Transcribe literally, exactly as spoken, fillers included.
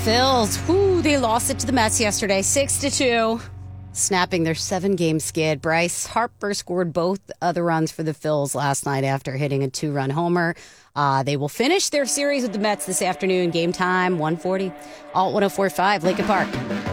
Phils, whoo, they lost it to the Mets yesterday, six to two, snapping their seven-game skid. Bryce Harper scored both of the runs for the Phils last night after hitting a two-run homer. Uh, they will finish their series with the Mets this afternoon. Game time, one forty. Alt one oh four point five, Lincoln Park.